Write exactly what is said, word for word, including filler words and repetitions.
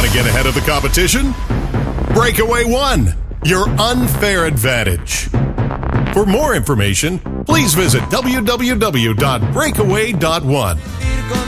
to get ahead of the competition? Breakaway One, your unfair advantage. For more information, please visit w w w dot breakaway dot one.